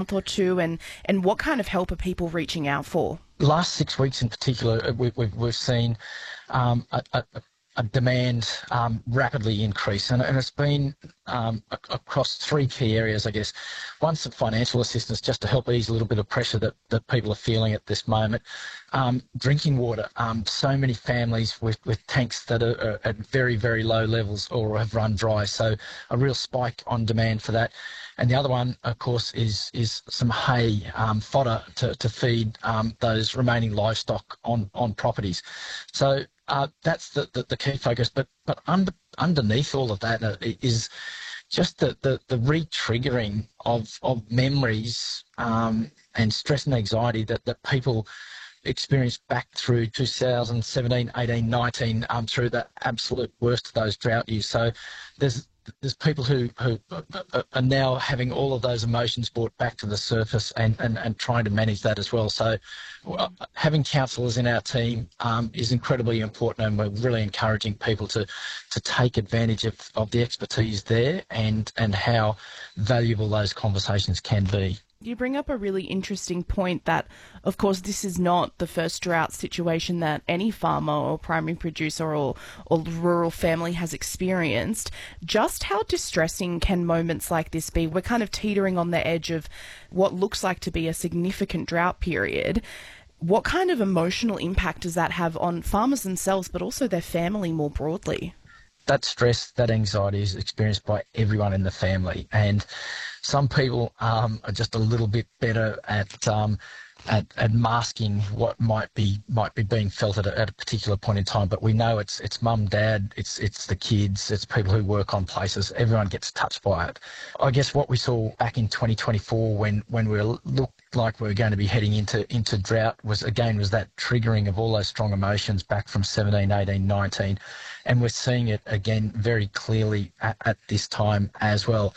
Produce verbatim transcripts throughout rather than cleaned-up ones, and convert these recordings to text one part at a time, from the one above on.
month or two, and, and what kind of help are people reaching out for? Last six weeks in particular, we, we, we've seen um, a, a, a demand um, rapidly increase, and, and it's been um, a, across three key areas, I guess. One's some financial assistance just to help ease a little bit of pressure that, that people are feeling at this moment. Um, drinking water. Um, so many families with, with tanks that are, are at very, very low levels or have run dry, so a real spike on demand for that. And the other one, of course, is is some hay, um, fodder to, to feed um, those remaining livestock on, on properties. So uh, that's the, the, the key focus. But but under, underneath all of that is just the, the, the re-triggering of, of memories um, and stress and anxiety that, that people experienced back through two thousand seventeen, eighteen, nineteen, um, through the absolute worst of those drought years. So there's there's people who, who are now having all of those emotions brought back to the surface and, and, and trying to manage that as well. So uh, having counsellors in our team um, is incredibly important, and we're really encouraging people to, to take advantage of, of the expertise there and, and how valuable those conversations can be. You bring up a really interesting point that, of course, this is not the first drought situation that any farmer or primary producer or, or rural family has experienced. Just how distressing can moments like this be? We're kind of teetering on the edge of what looks like to be a significant drought period. What kind of emotional impact does that have on farmers themselves, but also their family more broadly? That stress, that anxiety is experienced by everyone in the family, and some people um, are just a little bit better at, um, at at masking what might be might be being felt at a, at a particular point in time. But we know it's it's mum, dad, it's it's the kids, it's people who work on places. Everyone gets touched by it. I guess what we saw back in twenty twenty-four, when when we looked like we were going to be heading into into drought, was again was that triggering of all those strong emotions back from seventeen, eighteen, nineteen, and we're seeing it again very clearly at, at this time as well.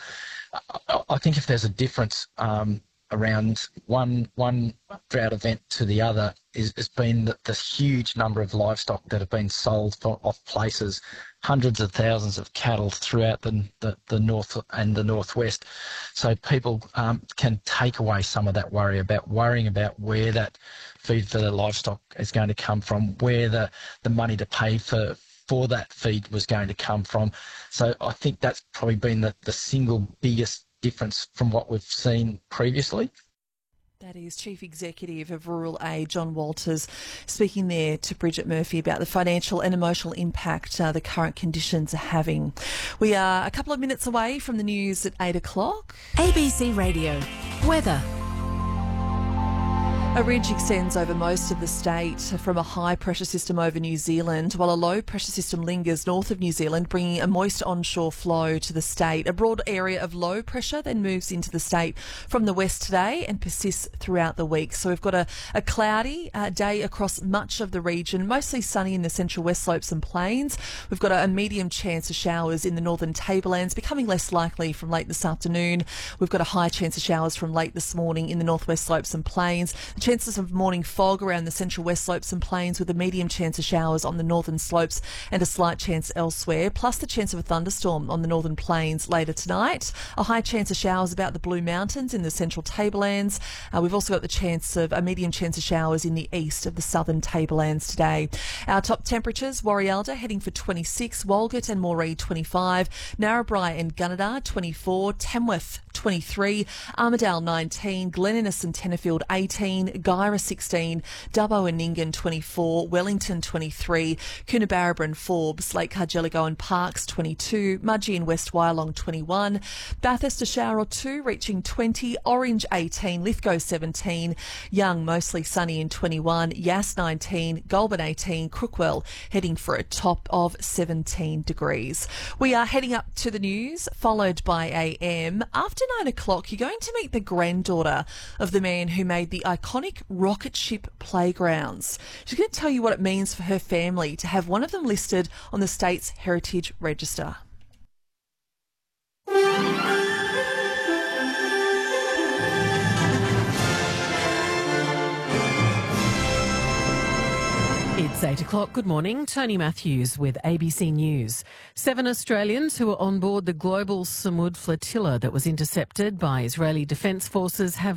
I, I think if there's a difference um, around one one drought event to the other is has been the, the huge number of livestock that have been sold for, off places, hundreds of thousands of cattle throughout the, the, the north and the northwest. So people um, can take away some of that worry about worrying about where that feed for the livestock is going to come from, where the, the money to pay for for that feed was going to come from. So I think that's probably been the, the single biggest difference from what we've seen previously. That is Chief Executive of Rural Aid, John Walters, speaking there to Bridget Murphy about the financial and emotional impact uh, the current conditions are having. We are a couple of minutes away from the news at eight o'clock. A B C Radio. Weather. A ridge extends over most of the state from a high-pressure system over New Zealand, while a low-pressure system lingers north of New Zealand, bringing a moist onshore flow to the state. A broad area of low pressure then moves into the state from the west today and persists throughout the week. So we've got a, a cloudy uh, day across much of the region, mostly sunny in the central west slopes and plains. We've got a, a medium chance of showers in the northern tablelands, becoming less likely from late this afternoon. We've got a high chance of showers from late this morning in the northwest slopes and plains. The chances of morning fog around the central west slopes and plains, with a medium chance of showers on the northern slopes and a slight chance elsewhere, plus the chance of a thunderstorm on the northern plains later tonight. A high chance of showers about the Blue Mountains in the central tablelands. Uh, we've also got the chance of a medium chance of showers in the east of the southern tablelands today. Our top temperatures: Warialda heading for twenty-six, Walgett and Moree twenty-five, Narrabri and Gunnedah twenty-four, Tamworth twenty-three, Armidale nineteen, Glen Innes and Tenterfield eighteen, Guyra sixteen, Dubbo and Nyngan twenty-four, Wellington twenty-three, Coonabarabra and Forbes, Lake Cargelligo and Parkes twenty-two, Mudgee and West Wyalong twenty-one, Bathurst a shower or two reaching twenty, Orange eighteen, Lithgow seventeen, Young mostly sunny in twenty-one, Yass nineteen, Goulburn eighteen, Crookwell heading for a top of seventeen degrees. We are heading up to the news, followed by A M. After nine o'clock, you're going to meet the granddaughter of the man who made the iconic rocket ship playgrounds. She's going to tell you what it means for her family to have one of them listed on the state's Heritage Register. It's eight o'clock. Good morning. Tony Matthews with A B C News. Seven Australians who were on board the global Samud flotilla that was intercepted by Israeli Defence Forces have